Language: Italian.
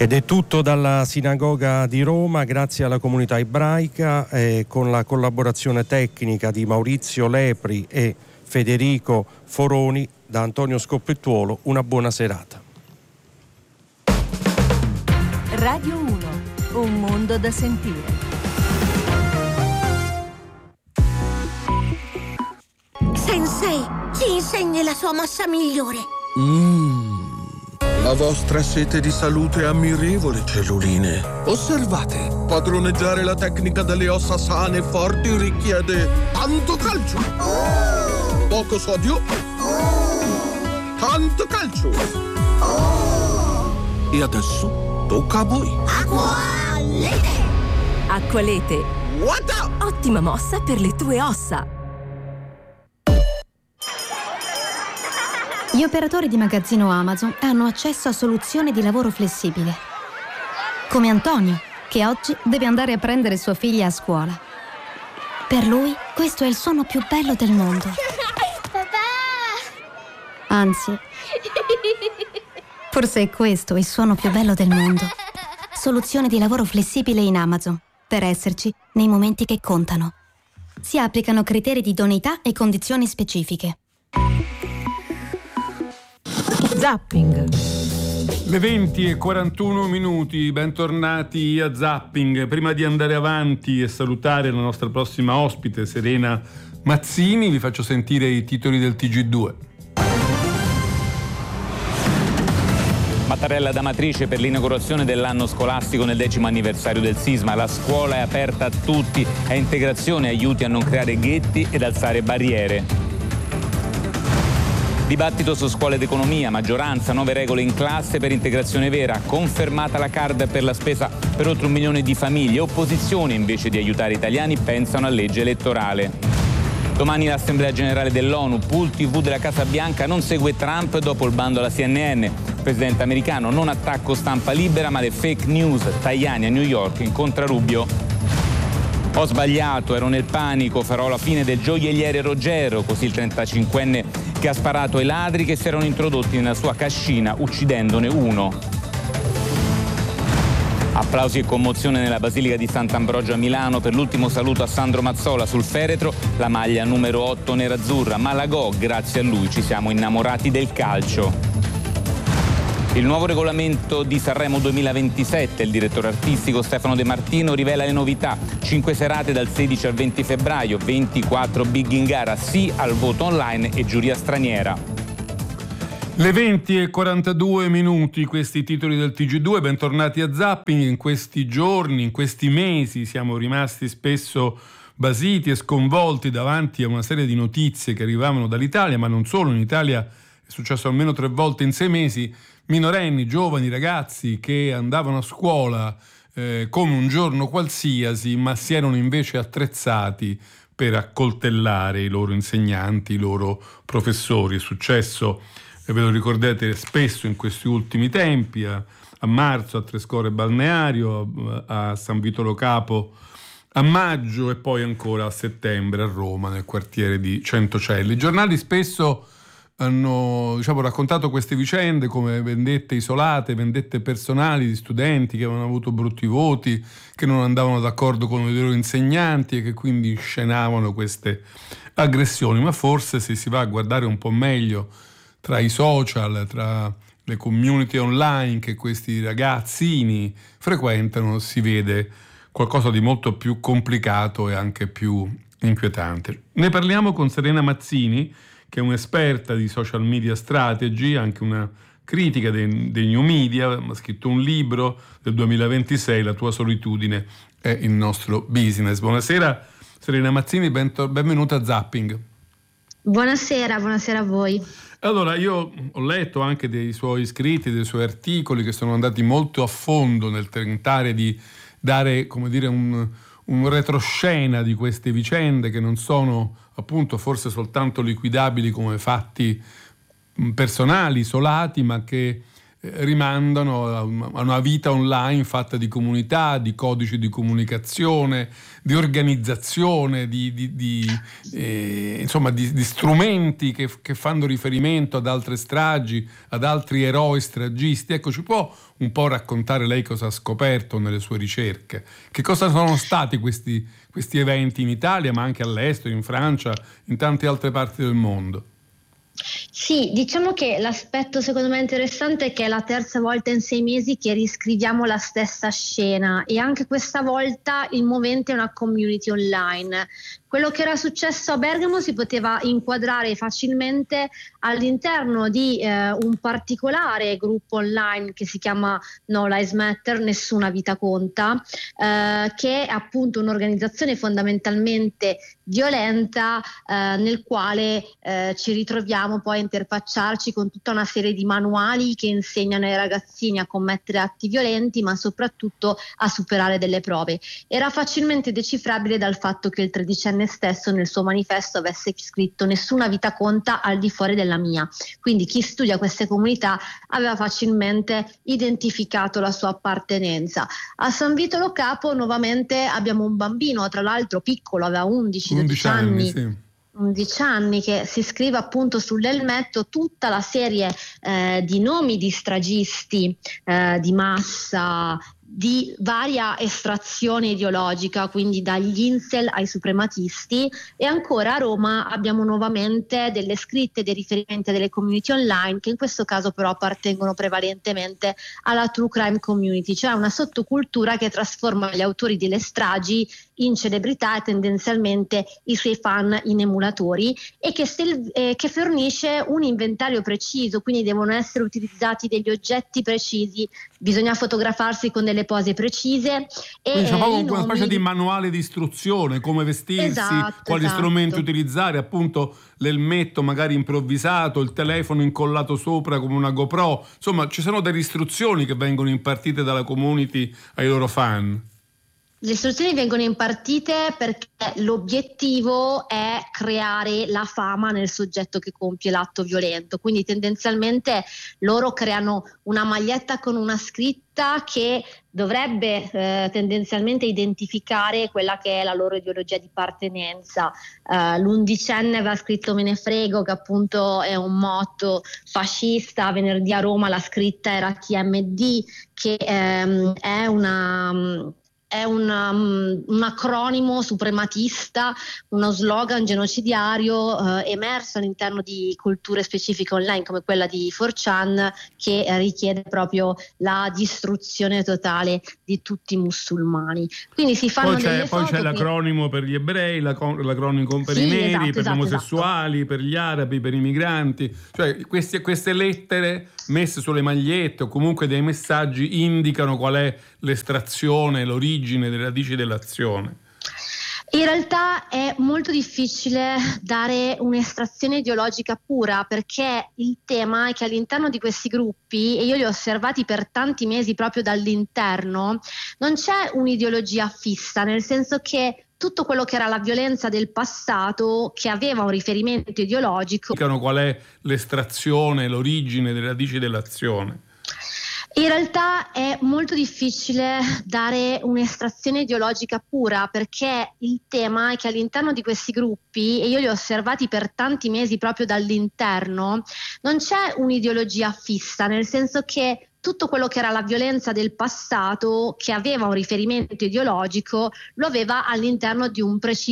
Ed è tutto dalla Sinagoga di Roma, grazie alla comunità ebraica, con la collaborazione tecnica di Maurizio Lepri e Federico Foroni. Da Antonio Scoppettuolo, una buona serata. Radio 1, un mondo da sentire. Sensei, ci insegni la sua mossa migliore. La vostra sete di salute è ammirevole, celluline. Osservate, padroneggiare la tecnica delle ossa sane e forti richiede tanto calcio, poco sodio, tanto calcio. E adesso tocca a voi. Acqualete! Acqualete, What? ottima mossa per le tue ossa. Gli operatori di magazzino Amazon hanno accesso a soluzioni di lavoro flessibile. Come Antonio, che oggi deve andare a prendere sua figlia a scuola. Per lui, questo è il suono più bello del mondo. Papà! Anzi, forse è questo il suono più bello del mondo. Soluzione di lavoro flessibile in Amazon, per esserci nei momenti che contano. Si applicano criteri di idoneità e condizioni specifiche. Zapping. Le 20:41, bentornati a Zapping. Prima di andare avanti e salutare la nostra prossima ospite, Serena Mazzini, vi faccio sentire i titoli del TG2. Mattarella d'Amatrice per l'inaugurazione dell'anno scolastico nel 10° anniversario del sisma. La scuola è aperta a tutti, è integrazione, aiuti a non creare ghetti ed alzare barriere. Dibattito su scuole d'economia, maggioranza, nuove regole in classe per integrazione vera, confermata la card per la spesa per oltre 1 milione di famiglie, opposizione invece di aiutare italiani pensano a legge elettorale. Domani l'Assemblea Generale dell'ONU, Pool TV della Casa Bianca non segue Trump dopo il bando alla CNN. Il presidente americano, non attacco stampa libera ma le fake news, Tajani a New York incontra Rubio. Ho sbagliato, ero nel panico, farò la fine del gioielliere Ruggero, così il 35enne che ha sparato ai ladri che si erano introdotti nella sua cascina uccidendone uno. Applausi e commozione nella Basilica di Sant'Ambrogio a Milano per l'ultimo saluto a Sandro Mazzola sul feretro, la maglia numero 8 nerazzurra, Malagò, grazie a lui ci siamo innamorati del calcio. Il nuovo regolamento di Sanremo 2027, il direttore artistico Stefano De Martino rivela le novità. 5 serate dal 16 al 20 febbraio, 24 big in gara, sì al voto online e giuria straniera. Le 20:42, questi titoli del TG2, bentornati a Zapping. In questi giorni, in questi mesi siamo rimasti spesso basiti e sconvolti davanti a una serie di notizie che arrivavano dall'Italia, ma non solo. In Italia è successo almeno 3 volte in 6 mesi. Minorenni, giovani, ragazzi che andavano a scuola come un giorno qualsiasi, ma si erano invece attrezzati per accoltellare i loro insegnanti, i loro professori. È successo, ve lo ricordate, spesso in questi ultimi tempi, a marzo a Trescore Balneario, a San Vito Lo Capo a maggio e poi ancora a settembre a Roma, nel quartiere di Centocelli. I giornali spesso hanno raccontato queste vicende come vendette isolate, vendette personali di studenti che avevano avuto brutti voti, che non andavano d'accordo con i loro insegnanti e che quindi scenavano queste aggressioni. Ma forse, se si va a guardare un po' meglio tra i social, tra le community online che questi ragazzini frequentano, si vede qualcosa di molto più complicato e anche più inquietante. Ne parliamo con Serena Mazzini, che è un'esperta di social media strategy, anche una critica dei new media, ha scritto un libro del 2026, La tua solitudine è il nostro business. Buonasera Serena Mazzini, benvenuta a Zapping. Buonasera a voi. Allora, io ho letto anche dei suoi scritti, dei suoi articoli che sono andati molto a fondo nel tentare di dare, come dire, un retroscena di queste vicende che non sono appunto forse soltanto liquidabili come fatti personali, isolati, ma che rimandano a una vita online fatta di comunità, di codici di comunicazione, di organizzazione, insomma di strumenti che fanno riferimento ad altre stragi, ad altri eroi stragisti. Ecco, ci può un po' raccontare lei cosa ha scoperto nelle sue ricerche? Che cosa sono stati questi eventi in Italia, ma anche all'estero, in Francia, in tante altre parti del mondo? Sì, diciamo che l'aspetto secondo me interessante è che è la terza volta in 6 mesi che riscriviamo la stessa scena, e anche questa volta il movente è una community online. Quello che era successo a Bergamo si poteva inquadrare facilmente all'interno di un particolare gruppo online che si chiama No Lives Matter, Nessuna Vita Conta, che è appunto un'organizzazione fondamentalmente violenta, nel quale ci ritroviamo poi a interfacciarci con tutta una serie di manuali che insegnano ai ragazzini a commettere atti violenti, ma soprattutto a superare delle prove. Era facilmente decifrabile dal fatto che il tredicenne stesso nel suo manifesto avesse scritto "Nessuna vita conta al di fuori della mia". Quindi chi studia queste comunità aveva facilmente identificato la sua appartenenza. A San Vito Lo Capo nuovamente abbiamo un bambino, tra l'altro piccolo, aveva 11 anni. Sì. 11 anni, che si scrive appunto sull'elmetto tutta la serie di nomi di stragisti di massa di varia estrazione ideologica, quindi dagli incel ai suprematisti. E ancora a Roma abbiamo nuovamente delle scritte, dei riferimenti a delle community online che in questo caso però appartengono prevalentemente alla true crime community, cioè una sottocultura che trasforma gli autori delle stragi in celebrità e tendenzialmente i suoi fan in emulatori, e che fornisce un inventario preciso, quindi devono essere utilizzati degli oggetti precisi, bisogna fotografarsi con delle pose precise. Quindi c'è proprio una specie di manuale di istruzione, come vestirsi, quali strumenti utilizzare, appunto l'elmetto magari improvvisato, il telefono incollato sopra come una GoPro, insomma ci sono delle istruzioni che vengono impartite dalla community ai loro fan. Le istruzioni vengono impartite perché l'obiettivo è creare la fama nel soggetto che compie l'atto violento, quindi tendenzialmente loro creano una maglietta con una scritta che dovrebbe tendenzialmente identificare quella che è la loro ideologia di appartenenza. L'11enne aveva scritto "Me ne frego", che appunto è un motto fascista. Venerdì a Roma la scritta era "TMD", che è un acronimo suprematista, uno slogan genocidario emerso all'interno di culture specifiche online come quella di 4chan, che richiede proprio la distruzione totale di tutti i musulmani. Quindi si fanno poi c'è l'acronimo per gli ebrei, l'acronimo per i neri, per gli omosessuali, per gli arabi, per i migranti, cioè queste lettere messe sulle magliette o comunque dei messaggi indicano qual è l'estrazione, l'origine, le radici dell'azione. In realtà è molto difficile dare un'estrazione ideologica pura, perché il tema è che all'interno di questi gruppi, e io li ho osservati per tanti mesi proprio dall'interno, non c'è un'ideologia fissa, nel senso che tutto quello che era la violenza del passato, che aveva un riferimento ideologico, qual è l'estrazione, l'origine, le radici dell'azione. In realtà è molto difficile dare un'estrazione ideologica pura, perché il tema è che all'interno di questi gruppi, e io li ho osservati per tanti mesi proprio dall'interno, non c'è un'ideologia fissa, nel senso che tutto quello che era la violenza del passato, che aveva un riferimento ideologico, lo aveva all'interno di un preciso